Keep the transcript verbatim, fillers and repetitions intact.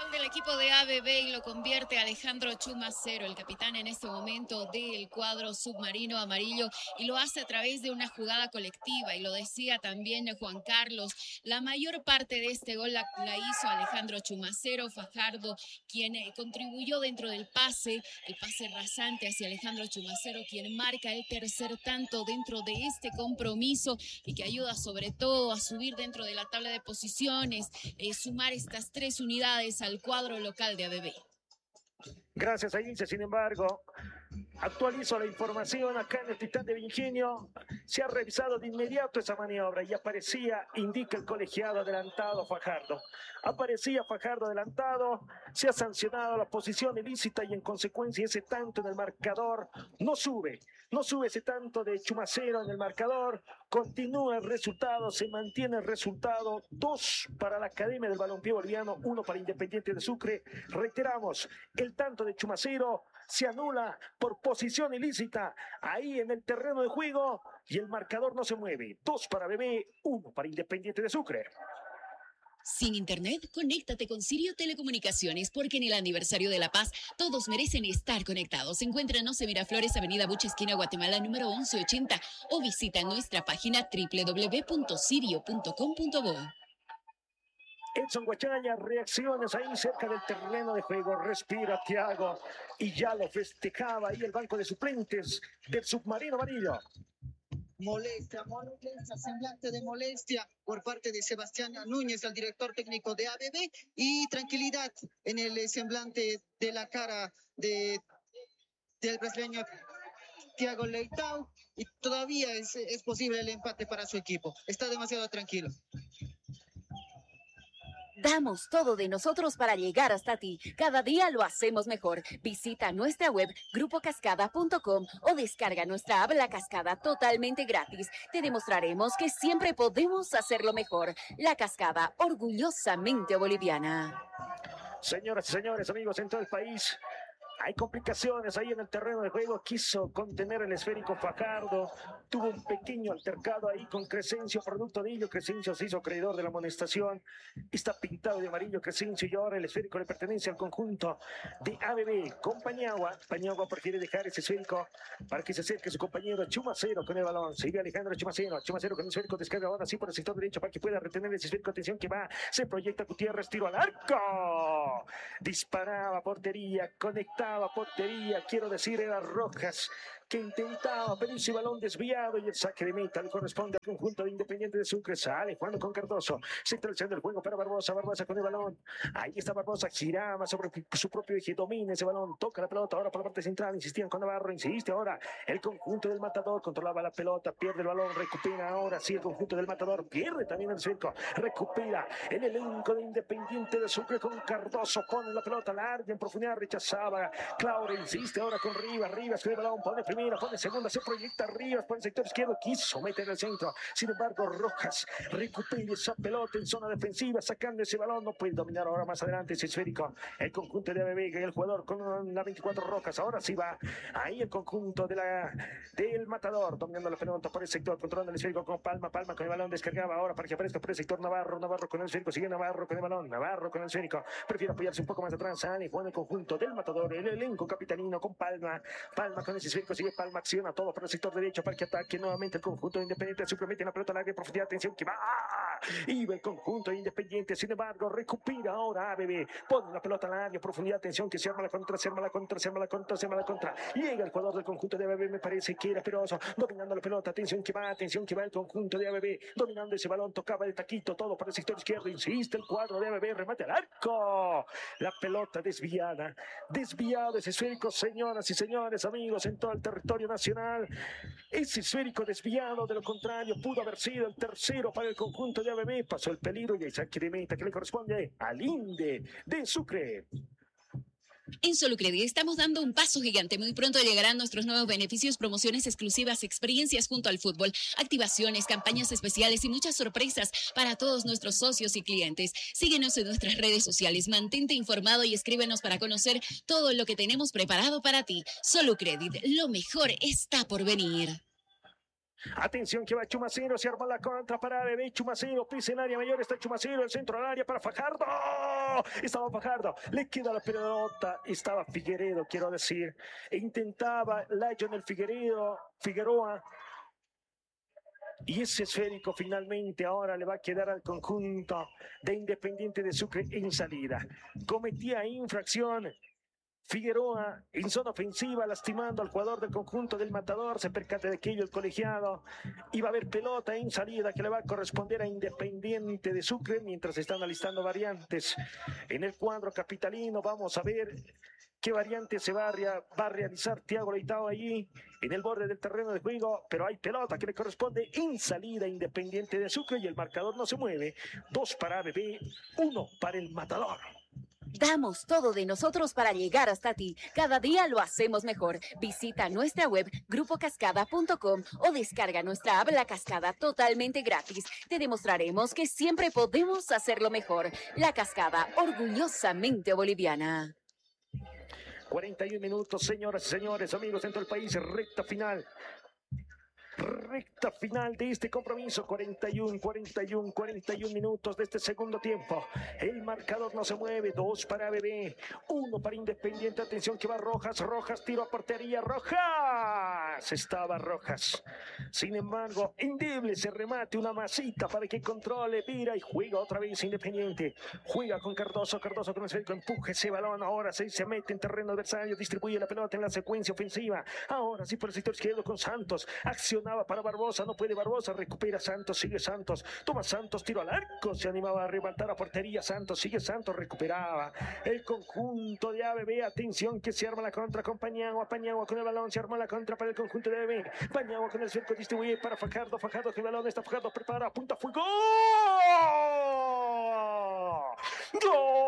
gol del equipo de A B B y lo convierte Alejandro Chumacero, el capitán en este momento del cuadro submarino amarillo, y lo hace a través de una jugada colectiva, y lo decía también Juan Carlos, la mayor parte de este gol la, la hizo Alejandro Chumacero. Fajardo, quien eh, contribuyó dentro del pase, el pase rasante hacia Alejandro Chumacero, quien marca el tercer tanto dentro de este compromiso y que ayuda sobre todo a subir dentro de la tabla de posiciones, eh, sumar estas tres unidades al cuadro local de A B B. Gracias a Ilse, sin embargo, actualizo la información acá en el Titán de Ingenio. Se ha revisado de inmediato esa maniobra y aparecía, indica el colegiado adelantado Fajardo. Aparecía Fajardo adelantado, se ha sancionado la posición ilícita y en consecuencia ese tanto en el marcador no sube. No sube ese tanto de Chumacero en el marcador. Continúa el resultado, se mantiene el resultado. Dos para la Academia del Balompié Boliviano, uno para Independiente de Sucre. Reiteramos, el tanto de Chumacero se anula por posición ilícita ahí en el terreno de juego y el marcador no se mueve. Dos para B B, uno para Independiente de Sucre. Sin internet, conéctate con Sirio Telecomunicaciones, porque en el aniversario de La Paz todos merecen estar conectados. Encuéntranos en Miraflores, Avenida Bucha, esquina Guatemala, número once ochenta, o visita nuestra página doble u doble u doble u punto sirio punto com punto bo. Edson Guachaya, reacciones ahí cerca del terreno de juego. Respira Thiago y ya lo festejaba ahí el banco de suplentes del submarino amarillo. Molestia, molestia, semblante de molestia por parte de Sebastián Núñez, el director técnico de A B B, y tranquilidad en el semblante de la cara de, del brasileño Thiago Leitão, y todavía es, es posible el empate para su equipo. Está demasiado tranquilo. Damos todo de nosotros para llegar hasta ti. Cada día lo hacemos mejor. Visita nuestra web grupo cascada punto com o descarga nuestra app La Cascada totalmente gratis. Te demostraremos que siempre podemos hacerlo mejor. La Cascada, orgullosamente boliviana. Señoras y señores, amigos en todo el país, hay complicaciones ahí en el terreno de juego. Quiso contener el esférico Fajardo. Tuvo un pequeño altercado ahí con Crescencio. Producto de ello, Crescencio se hizo acreedor de la amonestación. Está pintado de amarillo Crescencio y ahora el esférico le pertenece al conjunto de A B B. Con Paniagua. Paniagua prefiere dejar ese esférico para que se acerque su compañero Chumacero con el balón. Sigue Alejandro Chumacero. Chumacero con el esférico descarga ahora sí por el sector derecho para que pueda retener ese esférico. Atención que va. Se proyecta Gutiérrez. Tiro al arco. Disparaba portería. Conectaba portería, quiero decir, era Rojas, que intentaba pedir ese balón desviado y el saque de meta le corresponde al conjunto de Independiente de Sucre. Sale jugando con Cardoso, centralizando el juego para Barbosa. Barbosa con el balón, ahí está Barbosa, giraba sobre su propio eje, domina ese balón, toca la pelota ahora por la parte central, insistían con Navarro, insiste ahora el conjunto del Matador, controlaba la pelota, pierde el balón, recupera ahora sí el conjunto del Matador, pierde también el circo, recupera el elenco de Independiente de Sucre con Cardoso, pone la pelota larga en profundidad, rechazaba Claure, insiste ahora con Rivas, Rivas con el balón, pone primera, pone segunda, se proyecta Rivas por el sector izquierdo, quiso meter el centro, sin embargo Rojas recupera esa pelota en zona defensiva, sacando ese balón, no puede dominar ahora más adelante ese esférico, el conjunto de A B B, el jugador con la veinticuatro Rojas, ahora sí va, ahí el conjunto de la, del Matador, dominando la pelota por el sector, controlando el esférico con Palma, Palma con el balón, descargaba ahora para que aparezca por el sector Navarro, Navarro con el esférico, sigue Navarro con el balón, Navarro con el esférico, prefiere apoyarse un poco más atrás, sale, juega el conjunto del Matador, el elenco capitalino con Palma, Palma con ese esférico, sigue Palma, acciona todo por el sector derecho para que ataque nuevamente el conjunto de Independiente, simplemente en la pelota larga en profundidad, atención que va, y va el conjunto de Independiente, sin embargo recupera ahora A B B, pone la pelota larga en profundidad, atención que se arma la contra, se arma la contra, se arma la contra, se arma la contra, llega el jugador del conjunto de A B B, me parece que era Peroso, dominando la pelota, atención que va, atención que va el conjunto de A B B, dominando ese balón, tocaba el taquito, todo por el sector izquierdo, insiste el cuadro de A B B, remate al arco, la pelota desviada, desviado ese esférico, señoras y señores, amigos en todo el territorio nacional, ese esférico desviado, de lo contrario pudo haber sido el tercero para el conjunto de A B B, pasó el peligro y el saque de meta que le corresponde al Inde de Sucre. En Solucredit estamos dando un paso gigante. Muy pronto llegarán nuestros nuevos beneficios, promociones exclusivas, experiencias junto al fútbol, activaciones, campañas especiales y muchas sorpresas para todos nuestros socios y clientes. Síguenos en nuestras redes sociales, mantente informado y escríbenos para conocer todo lo que tenemos preparado para ti. Solucredit, lo mejor está por venir. Atención que va Chumacero, se arma la contra para Bebé. Chumacero, pisa en área mayor, está Chumacero, el centro del área para Fajardo. Estaba Fajardo, le queda la pelota. Estaba Figueredo, quiero decir. E intentaba Lionel Figueredo, Figueroa. Y ese esférico finalmente ahora le va a quedar al conjunto de Independiente de Sucre en salida. Cometía infracción Figueroa en zona ofensiva, lastimando al jugador del conjunto del Matador. Se percata de aquello el colegiado. Iba a haber pelota en salida que le va a corresponder a Independiente de Sucre, mientras se están alistando variantes en el cuadro capitalino. Vamos a ver qué variante se va a, rea va a realizar Thiago Leitao allí en el borde del terreno de juego, pero hay pelota que le corresponde en salida a Independiente de Sucre y el marcador no se mueve. Dos para B B, uno para el Matador. Damos todo de nosotros para llegar hasta ti. Cada día lo hacemos mejor. Visita nuestra web grupo cascada punto com o descarga nuestra app La Cascada totalmente gratis. Te demostraremos que siempre podemos hacerlo mejor. La Cascada, orgullosamente boliviana. cuarenta y un minutos, señoras y señores, amigos en todo el país, recta final. Recta final de este compromiso, cuarenta y uno, cuarenta y uno, cuarenta y uno minutos de este segundo tiempo. El marcador no se mueve, dos para Bebé, uno para Independiente. Atención que va Rojas, Rojas, tiro a portería, Rojas. Estaba Rojas. Sin embargo, endeble ese remate, una masita para que controle, vira y juega otra vez Independiente. Juega con Cardoso, Cardoso con el esférico, empuje ese balón, ahora sí se mete en terreno adversario, distribuye la pelota en la secuencia ofensiva. Ahora sí por el sector izquierdo con Santos, acciona para Barbosa, no puede Barbosa, recupera Santos, sigue Santos, toma Santos, tiro al arco, se animaba a levantar a portería Santos, sigue Santos, recuperaba el conjunto de A B B. Atención que se arma la contra con Pañagua, Pañagua con el balón, se arma la contra para el conjunto de A B B, Pañagua con el cerco, distribuye para Fajardo, Fajardo que el balón está Fajardo, prepara, apunta, fuego. ¡Gol!